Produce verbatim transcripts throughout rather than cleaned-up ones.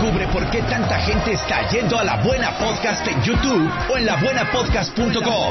Descubre por qué tanta gente está yendo a La Buena Podcast en YouTube o en la buena podcast punto com.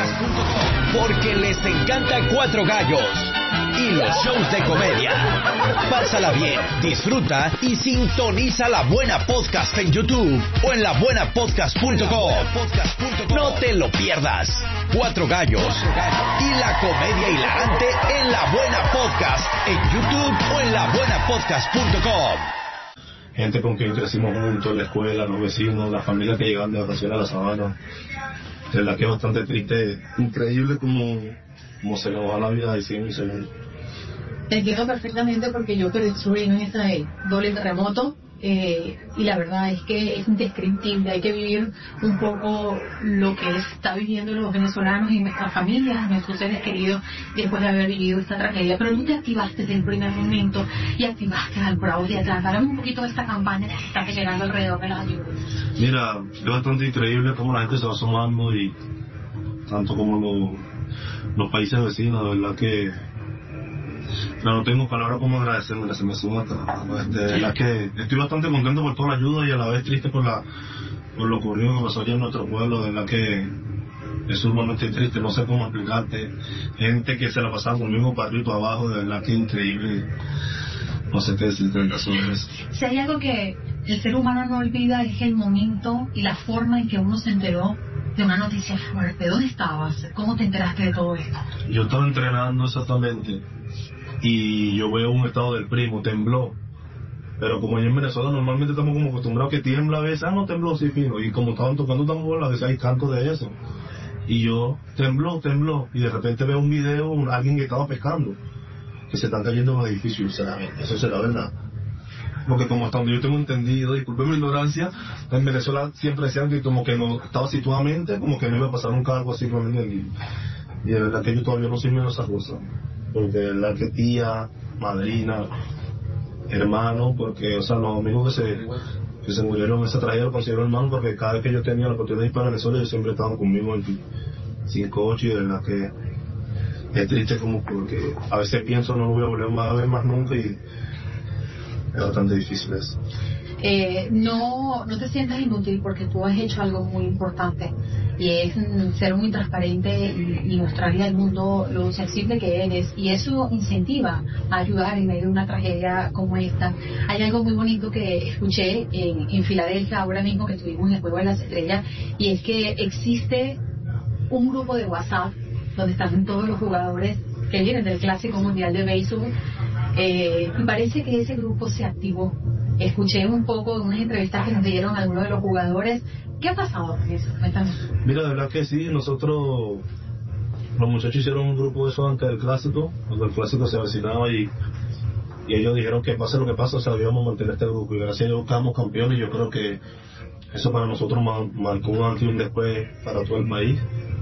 Porque les encanta Cuatro Gallos y los shows de comedia. Pásala bien, disfruta y sintoniza La Buena Podcast en YouTube o en la buena podcast punto com. No te lo pierdas. Cuatro Gallos y la comedia hilarante en La Buena Podcast en YouTube o en la buena podcast punto com. Gente con quien crecimos juntos, la escuela, los vecinos, las familias que llegaban de vacaciones a la sabana. De verdad que es bastante triste, increíble como, como se nos va la vida de cien segundos. Te entiendo perfectamente porque yo perdí sobrino en ese doble terremoto eh, y la verdad es que es indescriptible. Hay que vivir un poco lo que está viviendo los venezolanos y nuestras familias, nuestros seres queridos después de haber vivido esta tragedia. Pero tú te activaste desde el primer momento y activaste al Bravo de atrás. Háblame un poquito de esta campaña que está generando alrededor de las ayudas. Mira, es bastante increíble cómo la gente se va sumando y tanto como los, los países vecinos, de verdad que no, no tengo palabras como agradecerme, se me suma hasta, de verdad que estoy bastante contento por toda la ayuda y a la vez triste por la por lo ocurrido que pasó allá en nuestro pueblo. De verdad que es sumamente triste, no sé cómo explicarte. Gente que se la pasaba conmigo para arriba y para abajo, de verdad que increíble. No sé qué decirte sobre eso. Si hay algo que el ser humano no olvida es el momento y la forma en que uno se enteró de una noticia fuerte. ¿Dónde estabas? ¿Cómo te enteraste de todo esto? Yo estaba entrenando exactamente y yo veo un estado del primo, tembló. Pero como allá en Venezuela normalmente estamos como acostumbrados que tiembla a veces, ah no tembló, sí fino. Y como estaban tocando tambor, a veces hay cantos de eso. Y yo, tembló, tembló. Y de repente veo un video, un, alguien que estaba pescando, que se están cayendo los edificios. ¿Será, eso será verdad? Porque como hasta donde yo tengo entendido, disculpen mi ignorancia, en Venezuela siempre decían que como que no estaba situadamente, como que no iba a pasar nunca algo así. Y, y de verdad que yo todavía no soy menos esa cosa. Porque de verdad que tía, madrina, hermano, porque, o sea, los amigos que se, que se murieron en esa tragedia los considero hermanos, porque cada vez que yo tenía la oportunidad de ir para Venezuela, ellos siempre estaban conmigo en cinco ocho, y de verdad que es triste como porque a veces pienso no lo voy a volver a ver más nunca y es bastante difícil eso. Eh, no, no te sientas inútil porque tú has hecho algo muy importante y es ser muy transparente y, y mostrarle al mundo lo sensible que eres, y eso incentiva a ayudar en medio de una tragedia como esta. Hay algo muy bonito que escuché en, en Filadelfia ahora mismo que tuvimos en el Juego de las Estrellas, y es que existe un grupo de WhatsApp donde están todos los jugadores que vienen del Clásico Mundial de Béisbol, eh, y parece que ese grupo se activó. Escuché un poco de unas entrevistas que nos dieron algunos de los jugadores. ¿Qué ha pasado con eso? Cuéntame. Mira, de verdad que sí, nosotros, los muchachos hicieron un grupo de eso antes del Clásico, cuando el Clásico se avecinaba, y, y ellos dijeron que pase lo que pase, o sea, debíamos mantener este grupo, y gracias a Dios quedamos campeones, y yo creo que eso para nosotros marcó un antes y un después para todo el país.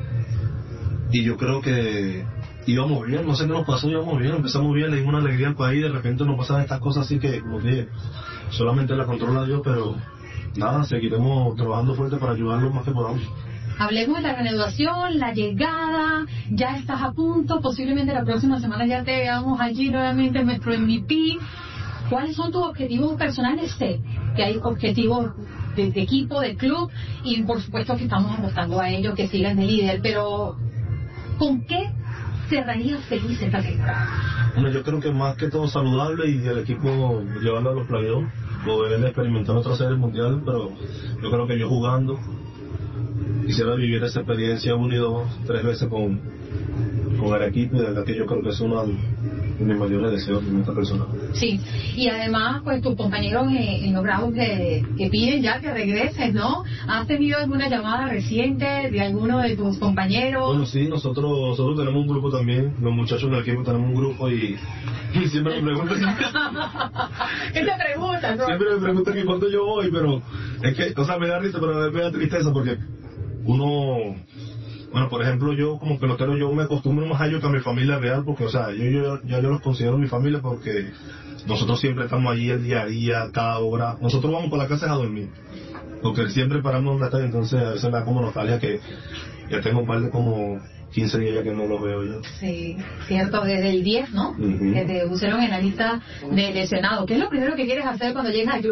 Y yo creo que íbamos bien, no sé qué nos pasó, íbamos bien, empezamos bien, le dimos una alegría al país, de repente nos pasan estas cosas así que, como dije, solamente la controla Dios, pero nada, seguiremos trabajando fuerte para ayudarlos más que podamos. Hablemos de la reanudación, la llegada, ya estás a punto, posiblemente la próxima semana ya te veamos allí nuevamente, nuestro M V P. ¿Cuáles son tus objetivos personales? Sé que hay objetivos de, de equipo, de club, y por supuesto que estamos apostando a ello, que sigan de líder, pero ¿con qué cerrarías feliz esta temporada? Bueno, yo creo que más que todo saludable y el equipo llevarlo a los playoffs, poder experimentar otra serie mundial, pero yo creo que yo jugando quisiera vivir esa experiencia una y dos, tres veces con, con el equipo, y de verdad que yo creo que es uno de mis mayores deseos en esta persona. Sí, y además pues tus compañeros en, en los Bravos que, que piden ya que regreses, ¿no? ¿Has tenido alguna llamada reciente de alguno de tus compañeros? Bueno, sí, nosotros nosotros tenemos un grupo también, los muchachos del equipo tenemos un grupo, y, y siempre me preguntan ¿Qué te preguntan? ¿No? Siempre me preguntan que cuándo yo voy, pero es que, o sea, me da risa, pero me da tristeza porque uno, bueno, por ejemplo, yo como pelotero, yo me acostumbro más a ellos que a mi familia real, porque, o sea, yo, yo ya yo los considero mi familia, porque nosotros siempre estamos allí el día a día, cada hora. Nosotros vamos para la casa a dormir, porque siempre paramos en la tarde, entonces a veces me da como nostalgia que ya tengo un par de como quince días ya que no los veo yo. Sí, cierto, desde el diez, ¿no? Uh-huh. Que te pusieron en la lista de lesionados. ¿Qué es lo primero que quieres hacer cuando llegas al club?